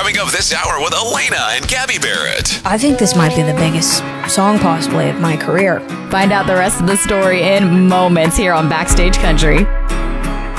Coming up this hour with Elena and Gabby Barrett. I think this might be the biggest song possibly of my career. Find out the rest of the story in moments here on Backstage Country.